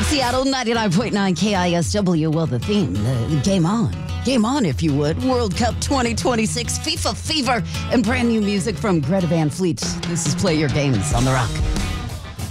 of Seattle, 99.9 KISW. Well, the theme, the game on. Game on, if you would. World Cup 2026, FIFA fever, and brand new music from Greta Van Fleet. This is Play Your Games on The Rock.